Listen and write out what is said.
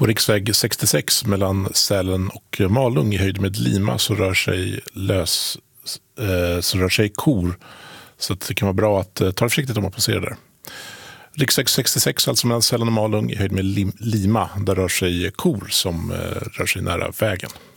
På riksväg 66 mellan Sälen och Malung i höjd med Lima så rör sig kor. Så att det kan vara bra att ta det försiktigt om man passerar där. Riksväg 66, alltså mellan Sälen och Malung i höjd med Lima, där rör sig kor som rör sig nära vägen.